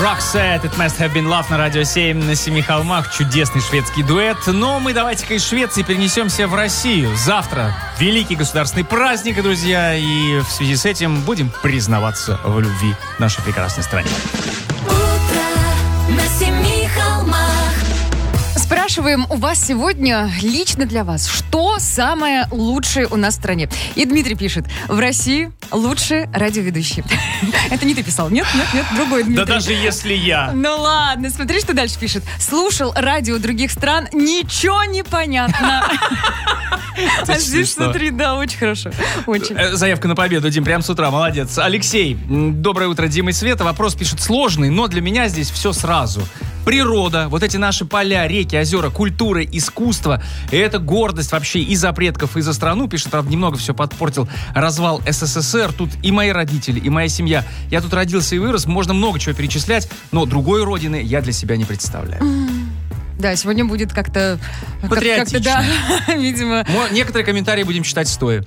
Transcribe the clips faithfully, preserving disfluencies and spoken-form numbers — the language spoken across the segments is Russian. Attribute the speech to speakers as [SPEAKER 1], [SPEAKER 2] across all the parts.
[SPEAKER 1] Roxette, It Must Have Been Love на Радио семь на Семи холмах. Чудесный шведский дуэт. Но мы давайте-ка из Швеции перенесемся в Россию. Завтра великий государственный праздник, друзья. И в связи с этим будем признаваться в любви нашей прекрасной стране.
[SPEAKER 2] Утро на Семи холмах.
[SPEAKER 3] Спрашиваем у вас сегодня лично для вас, что самое лучшее у нас в стране. И Дмитрий пишет: в России лучшие радиоведущие. Это не ты писал, нет, нет, нет, другой Дмитрий.
[SPEAKER 1] Да даже если я.
[SPEAKER 3] Ну ладно, смотри, что дальше пишет. Слушал радио других стран, ничего не понятно. А здесь, смотри, да, очень хорошо. Очень.
[SPEAKER 1] Заявка на победу, Дим, прямо с утра, молодец. Алексей, доброе утро, Дима и Света. Вопрос пишет сложный, но для меня здесь все сразу. Природа, вот эти наши поля, реки, озера, культура, искусство. И это гордость вообще и за предков, и за страну. Пишет, правда, немного все подпортил развал СССР. Тут и мои родители, и моя семья. Я тут родился и вырос, можно много чего перечислять, но другой родины я для себя не представляю.
[SPEAKER 3] Да, сегодня будет как-то...
[SPEAKER 1] Патриотично.
[SPEAKER 3] Как, да, видимо.
[SPEAKER 1] Некоторые комментарии будем читать стоя.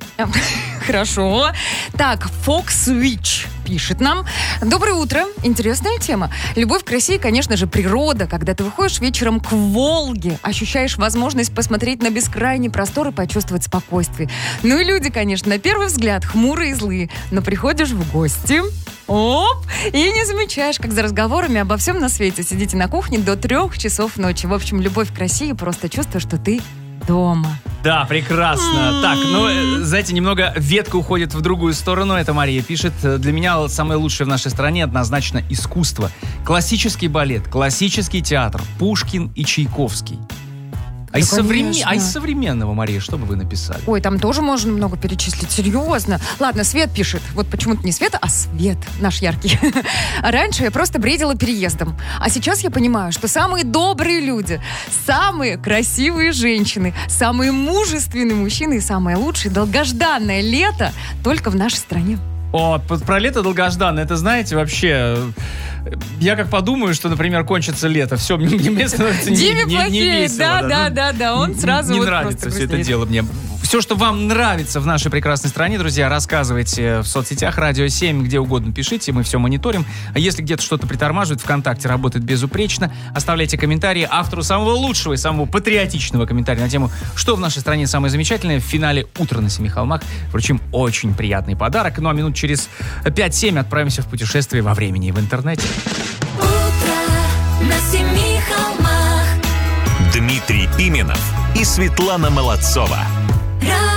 [SPEAKER 3] Хорошо. Так, Fox Switch пишет нам. Доброе утро. Интересная тема. Любовь к России, конечно же, природа. Когда ты выходишь вечером к Волге, ощущаешь возможность посмотреть на бескрайний простор и почувствовать спокойствие. Ну и люди, конечно, на первый взгляд хмурые и злые. Но приходишь в гости... Оп! И не замечаешь, как за разговорами обо всем на свете сидите на кухне до трех часов ночи. В общем, любовь к России, просто чувство, что ты дома.
[SPEAKER 1] Да, прекрасно. Так, ну, знаете, немного ветка уходит в другую сторону. Это Мария пишет. Для меня самое лучшее в нашей стране однозначно искусство. Классический балет, классический театр, Пушкин и Чайковский. А,
[SPEAKER 3] Да,
[SPEAKER 1] из современ...
[SPEAKER 3] конечно.
[SPEAKER 1] а из современного, Мария, что бы вы написали?
[SPEAKER 3] Ой, там тоже можно много перечислить, серьезно. Ладно, Свет пишет. Вот почему-то не Света, а Свет, наш яркий. Раньше я просто бредила переездом. А сейчас я понимаю, что самые добрые люди, самые красивые женщины, самые мужественные мужчины и самое лучшее долгожданное лето только в нашей стране.
[SPEAKER 1] О, про лето долгожданное, это, знаете, вообще... Я как подумаю, что, например, кончится лето, все, мне, мне становится не,
[SPEAKER 3] Диме
[SPEAKER 1] не, не
[SPEAKER 3] плохеет,
[SPEAKER 1] весело.
[SPEAKER 3] да, да, да, да, он сразу
[SPEAKER 1] Не
[SPEAKER 3] вот
[SPEAKER 1] нравится
[SPEAKER 3] просто
[SPEAKER 1] все это
[SPEAKER 3] грустнеет.
[SPEAKER 1] дело мне. Все, что вам нравится в нашей прекрасной стране, друзья, рассказывайте в соцсетях Радио семь, где угодно пишите, мы все мониторим. А если где-то что-то притормаживает, ВКонтакте работает безупречно, оставляйте комментарии автору самого лучшего и самого патриотичного комментария на тему, что в нашей стране самое замечательное. В финале «Утро на Семи холмах» вручим очень приятный подарок. Ну а минут через пять-семь отправимся в путешествие во времени и в интернете.
[SPEAKER 2] Утро на Семи холмах.
[SPEAKER 4] Дмитрий Пименов и Светлана Молодцова.